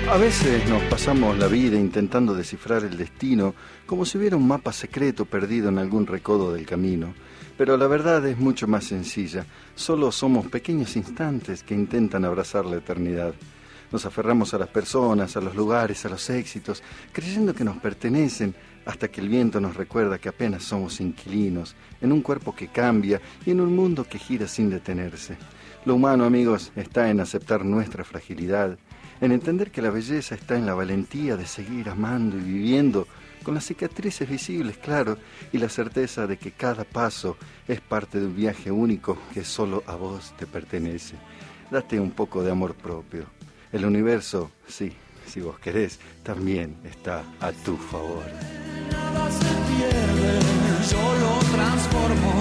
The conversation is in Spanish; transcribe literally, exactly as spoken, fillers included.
A veces nos pasamos la vida intentando descifrar el destino como si hubiera un mapa secreto perdido en algún recodo del camino. Pero la verdad es mucho más sencilla. Solo somos pequeños instantes que intentan abrazar la eternidad. Nos aferramos a las personas, a los lugares, a los éxitos, creyendo que nos pertenecen, hasta que el viento nos recuerda que apenas somos inquilinos, en un cuerpo que cambia y en un mundo que gira sin detenerse. Lo humano, amigos, está en aceptar nuestra fragilidad, en entender que la belleza está en la valentía de seguir amando y viviendo, con las cicatrices visibles, claro, y la certeza de que cada paso es parte de un viaje único que solo a vos te pertenece. Date un poco de amor propio. El universo, sí, si vos querés, también está a tu favor. Nada se pierde, yo lo transformo.